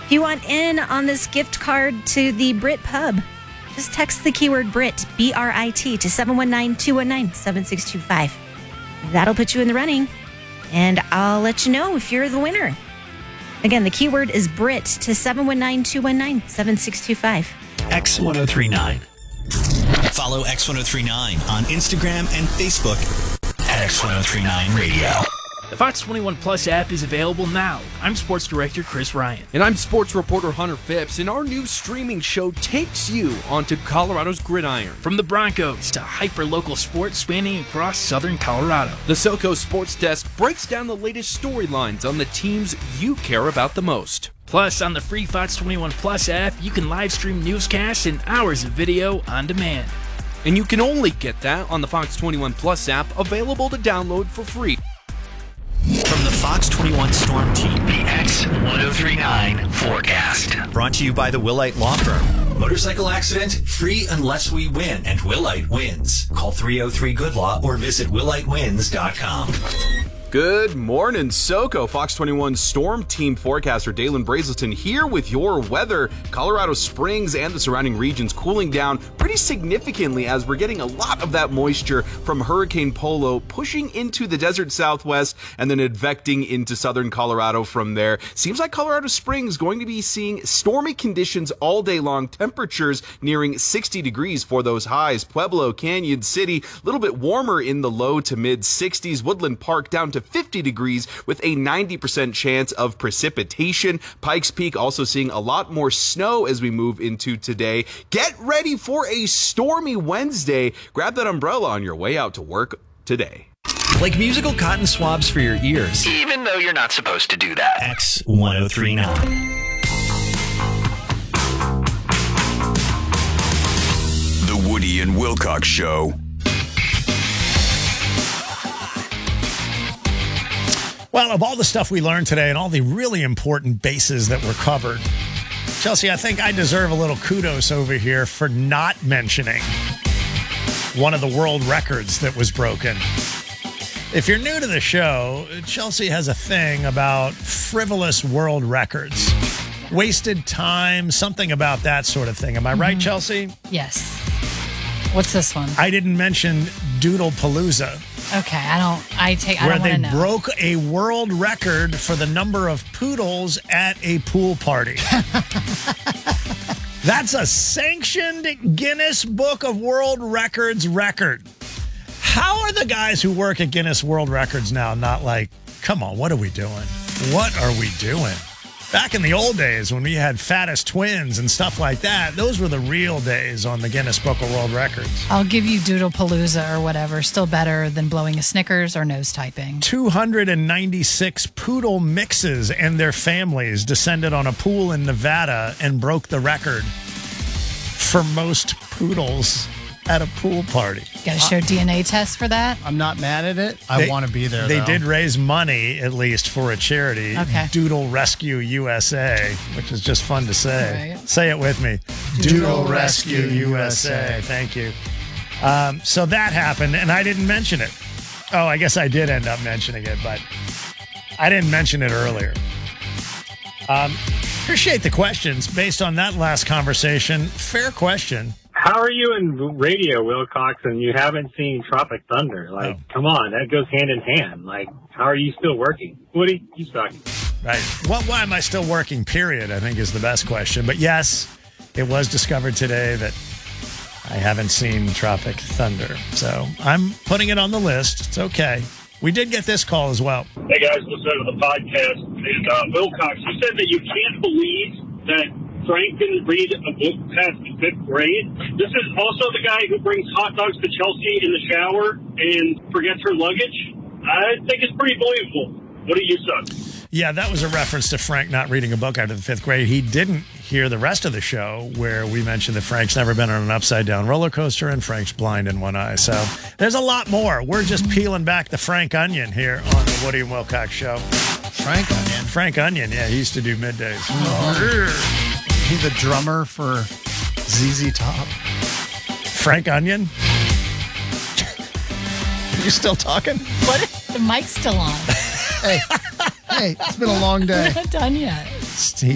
If you want in on this gift card to the Brit Pub, just text the keyword Brit, B-R-I-T, to 719-219-7625. That'll put you in the running, and I'll let you know if you're the winner. Again, the keyword is Brit to 719-219-7625. X1039. Follow X1039 on Instagram and Facebook at X1039 Radio. The Fox 21 Plus app is available now. I'm Sports Director Chris Ryan. And I'm Sports Reporter Hunter Phipps, and our new streaming show takes you onto Colorado's gridiron. From the Broncos to hyper-local sports spanning across southern Colorado. The SoCo Sports Desk breaks down the latest storylines on the teams you care about the most. Plus, on the free Fox 21 Plus app, you can live stream newscasts and hours of video on demand. And you can only get that on the Fox 21 Plus app, available to download for free. From the Fox 21 Storm Team, the X1039 forecast. Brought to you by the Willite Law Firm. Motorcycle accident, free unless we win, and Willite wins. Call 303-GOOD-LAW or visit willitewins.com. Good morning, SoCo. Fox 21 Storm Team forecaster Dalen Brazelton here with your weather. Colorado Springs and the surrounding regions cooling down pretty significantly as we're getting a lot of that moisture from Hurricane Polo pushing into the desert southwest and then advecting into southern Colorado from there. Seems like Colorado Springs going to be seeing stormy conditions all day long, temperatures nearing 60 degrees for those highs. Pueblo, Canyon City, a little bit warmer in the low to mid 60s. Woodland Park down to 50 degrees with a 90% chance of precipitation. Pikes Peak also seeing a lot more snow as we move into today. Get ready for a stormy Wednesday. Grab that umbrella on your way out to work today. Like musical cotton swabs for your ears, even though you're not supposed to do that. X1039. The Woody and Wilcox Show. Well, of all the stuff we learned today and all the really important bases that were covered, Chelsea, I think I deserve a little kudos over here for not mentioning one of the world records that was broken. If you're new to the show, Chelsea has a thing about frivolous world records. Wasted time, something about that sort of thing. Am I right, Chelsea? Yes. What's this one? I didn't mention Doodle Palooza. Okay, I don't want to know. Where they broke a world record for the number of poodles at a pool party. That's a sanctioned Guinness Book of World Records record. How are the guys who work at Guinness World Records now not like, come on, what are we doing? What are we doing? Back in the old days when we had fattest twins and stuff like that, those were the real days on the Guinness Book of World Records. I'll give you Doodle Palooza or whatever. Still better than blowing a Snickers or nose typing. 296 poodle mixes and their families descended on a pool in Nevada and broke the record for most poodles at a pool party. Got to show DNA test for that? I'm not mad at it. I want to be there, They though. did raise money, at least, for a charity. Okay. Doodle Rescue USA, which is just fun to say. Right. Say it with me. Doodle Rescue USA. Thank you. So that happened, and I didn't mention it. Oh, I guess I did end up mentioning it, but I didn't mention it earlier. Appreciate the questions based on that last conversation. Fair question. How are you in radio, Wilcox, and you haven't seen Tropic Thunder? Like, come on, that goes hand in hand. Like, how are you still working? Woody, keep talking. Right. Why am I still working, period, I think is the best question. But yes, it was discovered today that I haven't seen Tropic Thunder. So I'm putting it on the list. It's okay. We did get this call as well. Hey, guys, listen to the podcast. And Wilcox, you said that you can't believe that Frank didn't read a book past the 5th grade. This is also the guy who brings hot dogs to Chelsea in the shower and forgets her luggage. I think it's pretty believable. What do you say? Yeah, that was a reference to Frank not reading a book after the 5th grade. He didn't hear the rest of the show where we mentioned that Frank's never been on an upside-down roller coaster and Frank's blind in one eye. So there's a lot more. We're just peeling back the Frank Onion here on the Woody and Wilcox Show. Frank Onion? Frank Onion, yeah, he used to do middays. He the drummer for ZZ Top? Frank Onion? Are you still talking? What? The mic's still on. Hey, it's been a long day. We're not done yet.